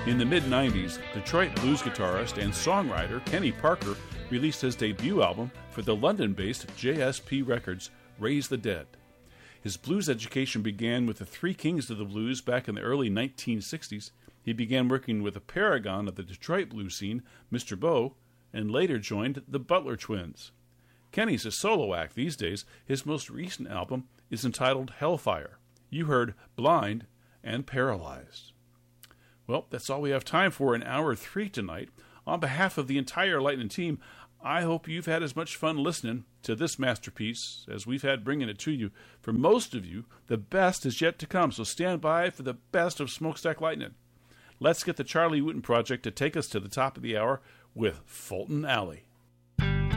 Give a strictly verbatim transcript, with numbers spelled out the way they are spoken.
In the mid nineties, Detroit blues guitarist and songwriter Kenny Parker released his debut album for the London-based J S P Records, Raise the Dead. His blues education began with the Three Kings of the Blues back in the early nineteen sixties. He began working with a paragon of the Detroit blues scene, Mister Bowe, and later joined the Butler Twins. Kenny's a solo act these days. His most recent album is entitled Hellfire. You heard Blind and Paralyzed. Well, that's all we have time for in hour three tonight. On behalf of the entire Lightning team, I hope you've had as much fun listening to this masterpiece as we've had bringing it to you. For most of you, the best is yet to come, so stand by for the best of Smokestack Lightning. Let's get the Charlie Wooten Project to take us to the top of the hour with Fulton Alley.